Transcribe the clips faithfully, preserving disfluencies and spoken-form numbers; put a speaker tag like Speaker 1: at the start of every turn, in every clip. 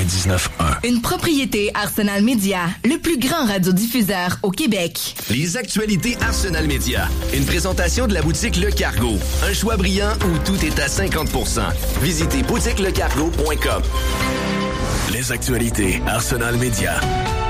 Speaker 1: quatre-vingt-dix-neuf un.
Speaker 2: Une propriété Arsenal Média, le plus grand radiodiffuseur au Québec.
Speaker 3: Les actualités Arsenal Média. Une présentation de la boutique Le Cargo. Un choix brillant où tout est à cinquante pour cent. Visitez boutique le cargo point com.
Speaker 1: Les actualités Arsenal Média.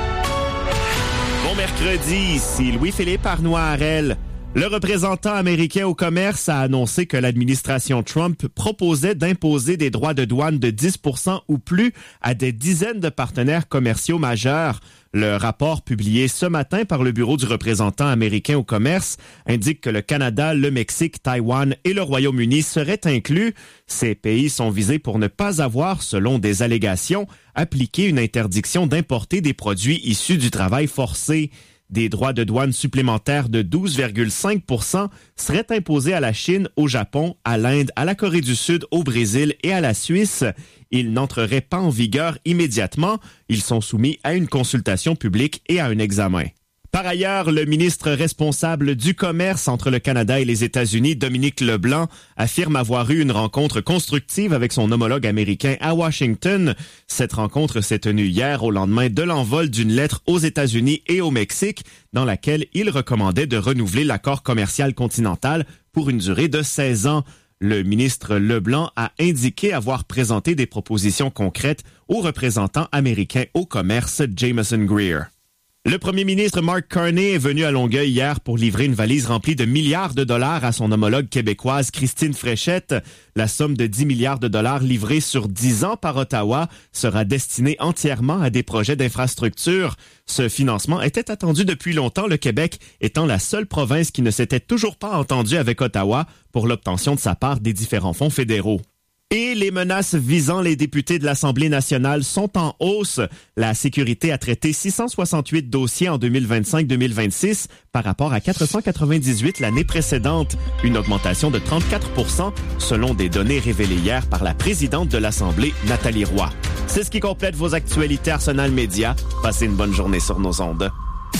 Speaker 4: Bon mercredi, ici Louis-Philippe Arnois-Harel. Le représentant américain au commerce a annoncé que l'administration Trump proposait d'imposer des droits de douane de dix pour cent ou plus à des dizaines de partenaires commerciaux majeurs. Le rapport publié ce matin par le bureau du représentant américain au commerce indique que le Canada, le Mexique, Taïwan et le Royaume-Uni seraient inclus. Ces pays sont visés pour ne pas avoir, selon des allégations, appliqué une interdiction d'importer des produits issus du travail forcé. Des droits de douane supplémentaires de douze virgule cinq pour cent seraient imposés à la Chine, au Japon, à l'Inde, à la Corée du Sud, au Brésil et à la Suisse. Ils n'entreraient pas en vigueur immédiatement. Ils sont soumis à une consultation publique et à un examen. Par ailleurs, le ministre responsable du commerce entre le Canada et les États-Unis, Dominique Leblanc, affirme avoir eu une rencontre constructive avec son homologue américain à Washington. Cette rencontre s'est tenue hier au lendemain de l'envol d'une lettre aux États-Unis et au Mexique, dans laquelle il recommandait de renouveler l'accord commercial continental pour une durée de seize ans. Le ministre Leblanc a indiqué avoir présenté des propositions concrètes au représentant américain au commerce, Jameson Greer. Le premier ministre Mark Carney est venu à Longueuil hier pour livrer une valise remplie de milliards de dollars à son homologue québécoise Christine Fréchette. La somme de dix milliards de dollars livrée sur dix ans par Ottawa sera destinée entièrement à des projets d'infrastructure. Ce financement était attendu depuis longtemps, le Québec étant la seule province qui ne s'était toujours pas entendue avec Ottawa pour l'obtention de sa part des différents fonds fédéraux. Et les menaces visant les députés de l'Assemblée nationale sont en hausse. La sécurité a traité six cent soixante-huit dossiers en deux mille vingt-cinq deux mille vingt-six par rapport à quatre cent quatre-vingt-dix-huit l'année précédente, une augmentation de trente-quatre pour cent selon des données révélées hier par la présidente de l'Assemblée, Nathalie Roy. C'est ce qui complète vos actualités Arsenal Média. Passez une bonne journée sur nos ondes.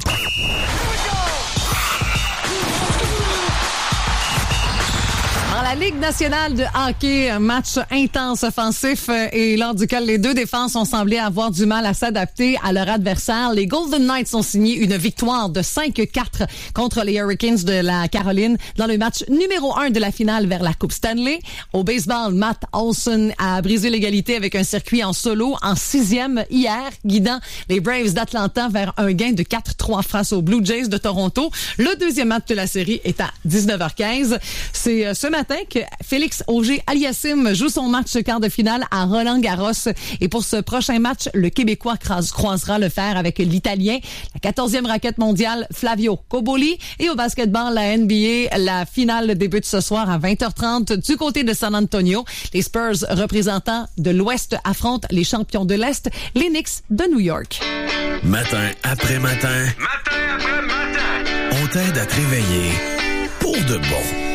Speaker 5: La Ligue nationale de hockey, un match intense offensif et lors duquel les deux défenses ont semblé avoir du mal à s'adapter à leur adversaire. Les Golden Knights ont signé une victoire de cinq quatre contre les Hurricanes de la Caroline dans le match numéro un de la finale vers la Coupe Stanley. Au baseball, Matt Olson a brisé l'égalité avec un circuit en solo en sixième hier, guidant les Braves d'Atlanta vers un gain de quatre trois face aux Blue Jays de Toronto. Le deuxième match de la série est à dix-neuf heures quinze. C'est ce matin que Félix Auger-Aliassime joue son match de quart de finale à Roland-Garros. Et pour ce prochain match, le Québécois croisera le fer avec l'Italien, la quatorzième raquette mondiale Flavio Cobolli. Et au basketball, la N B A, la finale débute ce soir à vingt heures trente du côté de San Antonio. Les Spurs, représentants de l'Ouest, affrontent les champions de l'Est, les Knicks de New York.
Speaker 1: Matin après matin.
Speaker 6: Matin après matin.
Speaker 1: On t'aide à te réveiller pour de bon.